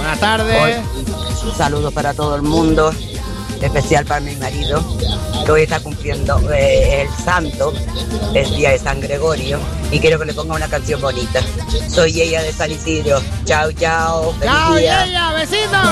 Buenas tardes. Un saludo para todo el mundo, especial para mi marido, que hoy está cumpliendo el santo, el día de San Gregorio, y quiero que le ponga una canción bonita. Soy ella de San Isidro. Chao, chao. Feliz Chao, día. ella, besitos.